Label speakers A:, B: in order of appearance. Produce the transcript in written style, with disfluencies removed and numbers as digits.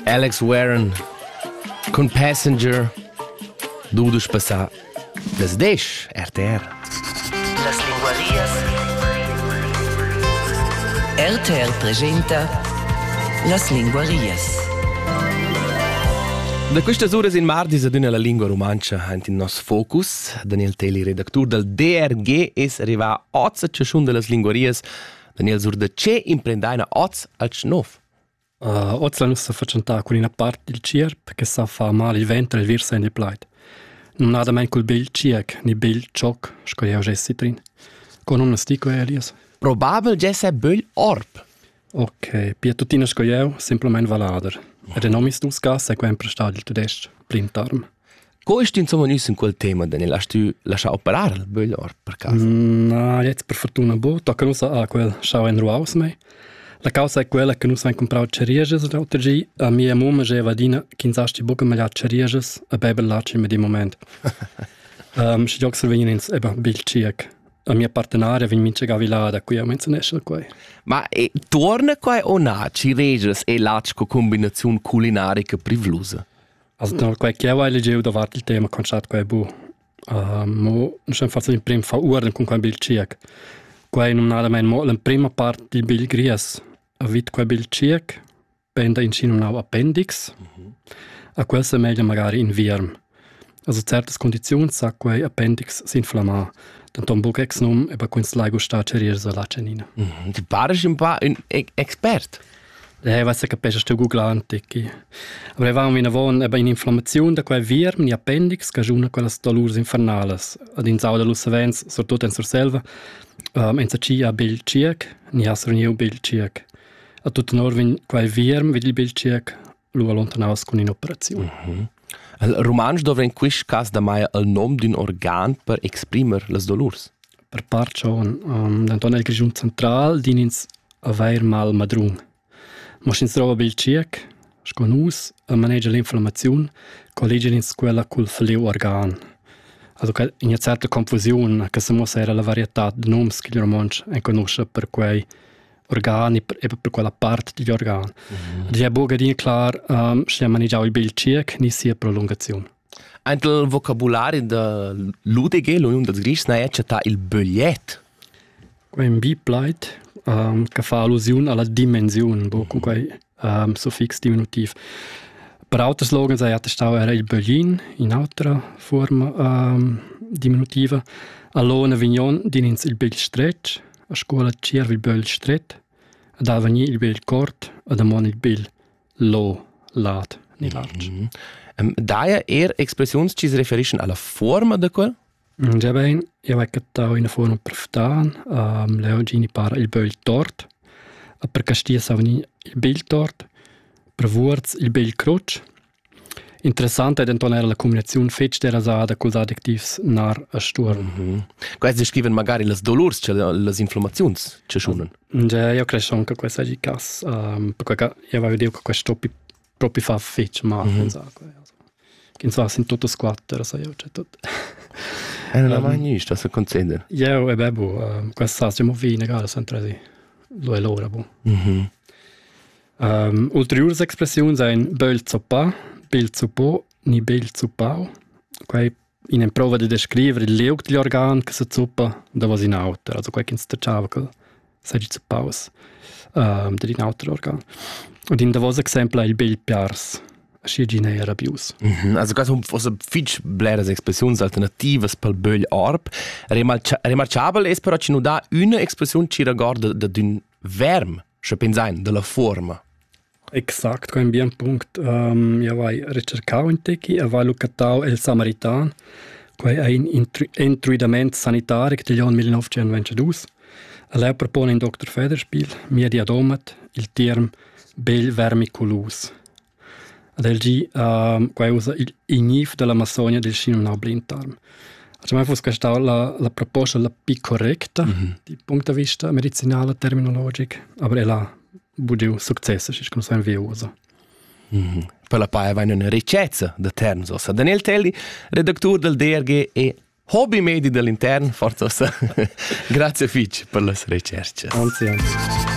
A: Alex Warren con Passenger dudes passar das 10 RTR.
B: Las linguarias. RTR presenta Las linguarias.
A: Da queste ore in mardis ad una la lingua romancia ant in nos focus. Daniel Teli, redactor del DRG, es arriva a 8 delle linguarias. Daniel sur de che imprendaina 8 al schnov.
C: Oggi la nostra facciamo con una parte del CIRP che sa fa male il ventre e il virus in plate. Non ha da mai col bel CIEC, ni bel CIOC, scogliamo gessi trin. Con una stico Elias.
A: Probabil jesse bel orp.
C: Ok, pietutina scogliamo, semplicemente valader. Ed è nomis dus gas e quem prestadio il tedesco, printarm.
A: Co ist insomma nus in quel tema, Daniel? Hast du lascia operare il bel orp per caso?
C: No, jetzt per fortuna bo, tocca nusa a quel schau en ruaus mei. La causa è quella che noi abbiamo comprato cerieges l'altro giorno. A mia mamma aveva detto che non si può comprare cerieges a bebelacci in di momento. Si gioca se vengono in bil ciec. A mia partenaria viene mince gavilada, qui a menzionesce qua.
A: Ma torna qua o no cerieges e lacco combinazione culinarica privlusa?
C: Also, da qua che vai leggevo davanti il tema con chat qua è bu. Mo non siamo fatti in prima fa ordine con qua bil ciec. Qua non ha mai la prima parte del bil gries. Avit quel bil ciec, penda in cino un appendix, a quel se meglio magari in virm. Also certe condizioni sa quei appendix si inflamma. Tanto un buc ex num e ba quins laigo sta cerierza la cenina.
A: Ti pare un po' un expert.
C: Vai se capisce sto googlante che. Avevamo in avon e ba in inflammazione da quel virm ni appendix che giuna quelles dolors infernales. Ad in sauda lussavens, soprattutto in surselva, en sa ci a bil ciec, ni has reniu bil ciec. A tutto norvin quel virm vid il bil ciec lu allontanaus con in operazione.
A: Il romanzo dovrebbe in questo caso da mai il nome di un organ per esprimere le dolors.
C: Per parte schon, d'anton el grigiun central dinins aver mal madrung. Moschins trova bil ciec, sconus a maneggia l'inflammazione, colligenins quella col fliu organ. Also in una certa confusione che si mostra la varietà di nomi che il romanzo conosce per quei organi e per quella parte degli organi. Di boga di clar, si maneggia il bil ciec, ni sia prolungazione.
A: Anche il vocabolario dell'UDG, l'Unione del Gris, è il biglietto.
C: Quel bipleit che fa allusione alla dimensione, con quel suffix diminutiv. Per altri slogan sei attestato era il Berlin in altra forma diminutiva. Allora Vignon dinins il bel stretch, a scuola cervi il bel stretch, ad Avigny il bel cort, ad Amon il bel lo, lat, ni large.
A: Daia espressioni ci si riferiscono alla forma di quel?
C: Già bene, io ho cattato in una forma perfetta, leo gini para il bel tort, per castia Savigny il bel tort, per Wurz il bel croce. Interessante è d'enton era la combinazione fetch der rasada con adjectivs nar a sturm.
A: Questi scrivono magari le dolors, cioè le inflammazioni ci sono.
C: Già, io credo anche questo è il caso, perché io avevo detto che questo proprio fa fetch, ma che insomma sono tutto squatter, sai io, c'è tutto.
A: Non è mai niente, si concede.
C: Io e bevo, questo siamo vini, gara, sempre lo è l'ora, bu. Ulteriori espressioni sono bel zoppa, bel zuppo, ni bel zuppau. Quai in una prova di descrivere il leuk degli organi che si zuppa da was in auto. Also quai che si tracciava che sei di zuppaus in auto organ. Und in davos esempio il bel piars. Asci gine era bius.
A: Also quasi un fitch bleres espressioni alternative per il bel orp. Remarcabile è però ci non dà una espressione ci riguarda d'un verm, cioè pensare della forma.
C: Exakt, con bien punct. Io vai ricercavo in techi, e vai lucatau el Samaritan, quai è un intruidament sanitario degli anni 1922. E lei propone in Dr. Federspiel, mia di adomat, il term bel vermiculus. Ed el quai usa il ignif della massonia del scinunau blintarm. Cioè, mai fosse questa la proposta la più corretta, di punto di vista medicinale, terminologico, ma è la bugiu successo, è come se non usa.
A: Per la paia vai una ricetta da termini. Daniel Telli, redattore del DRG e hobby medi dell'intern, forza. Grazie Fitch per le ricerche.
C: Anzi.